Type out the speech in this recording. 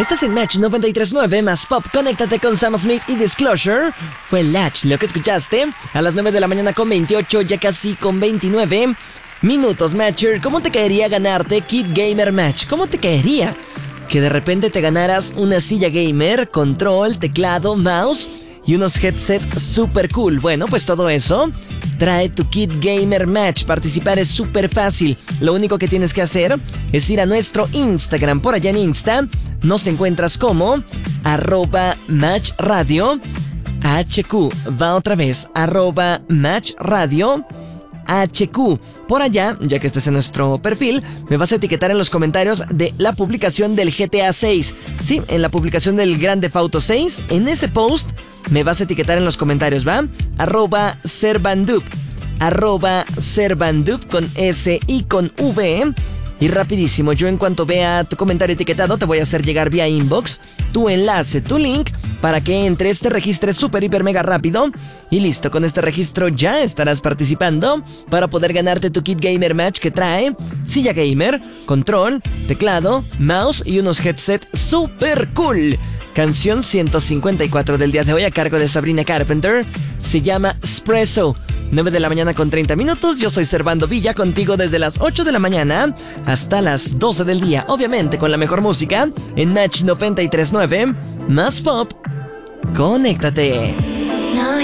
Estás en Match 93.9 más Pop. Conéctate con Sam Smith y Disclosure. Fue Latch lo que escuchaste a las 9 de la mañana con 28, ya casi con 29 minutos. Matcher, ¿cómo te caería ganarte Kid Gamer Match? ¿Cómo te caería que de repente te ganaras una silla gamer, control, teclado, mouse y unos headsets super cool? Bueno, pues todo eso trae tu Kid Gamer Match. Participar es súper fácil. Lo único que tienes que hacer es ir a nuestro Instagram. Por allá en Insta nos encuentras como @matchradio HQ. Va otra vez, @matchradio HQ. Por allá, ya que estés en nuestro perfil, me vas a etiquetar en los comentarios de la publicación del GTA 6. Sí, en la publicación del Grand Theft Auto 6, en ese post me vas a etiquetar en los comentarios, ¿va? @servandup, @servandup con S y con V. Y rapidísimo, yo en cuanto vea tu comentario etiquetado te voy a hacer llegar vía inbox tu enlace, tu link, para que entres, te registres súper, hiper, mega rápido. Y listo, con este registro ya estarás participando para poder ganarte tu Kid Gamer Match, que trae silla gamer, control, teclado, mouse y unos headsets súper cool. Canción 154 del día de hoy a cargo de Sabrina Carpenter. Se llama Espresso. 9 de la mañana con 30 minutos. Yo soy Servando Villa, contigo desde las 8 de la mañana hasta las 12 del día. Obviamente con la mejor música en Match 93.9 más Pop. Conéctate. No,